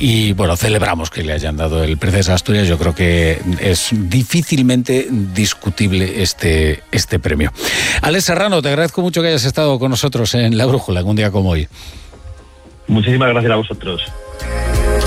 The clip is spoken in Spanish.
y bueno, celebramos que le hayan dado el Princesa Asturias. Yo creo que es difícilmente discutible este premio. Alex Serrano, te agradezco mucho que hayas estado con nosotros en La Brújula en un día como hoy. Muchísimas gracias a vosotros.